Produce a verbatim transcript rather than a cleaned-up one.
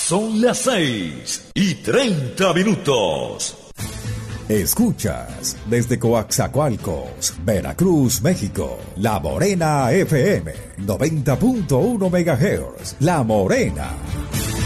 Son las seis y treinta minutos. Escuchas desde Coaxacualcos, Veracruz, México, La Morena F M, noventa punto uno megahertz. La Morena.